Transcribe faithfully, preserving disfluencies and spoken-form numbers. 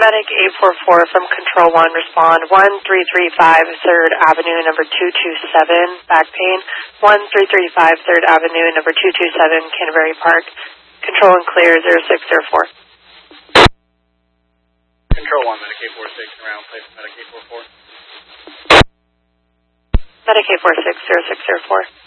Medic eight four four from Control one, respond one three three five third Avenue, number two two seven, back pain. one three three five third Avenue, number two two seven, Canterbury Park. Control and clear, zero six zero four. Control one, Medic eight four six, around place Medic eight four four. Medic eight four six, zero six zero four.